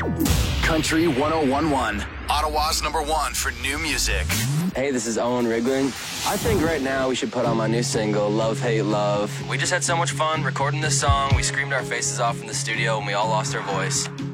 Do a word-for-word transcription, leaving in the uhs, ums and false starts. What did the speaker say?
Country one oh one one, Ottawa's number one for new music. Hey, this is Owen Riglin. I think right now we should put on my new single, Love, Hate, Love. We just had so much fun recording this song. We screamed our faces off in the studio and we all lost our voice.